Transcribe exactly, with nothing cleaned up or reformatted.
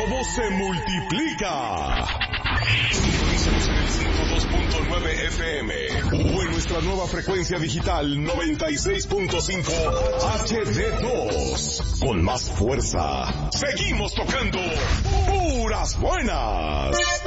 cómo se multiplica. Sintonízanos en el ciento dos punto nueve F M o en nuestra nueva frecuencia digital noventa y seis punto cinco H D dos. Con más fuerza, seguimos tocando puras buenas.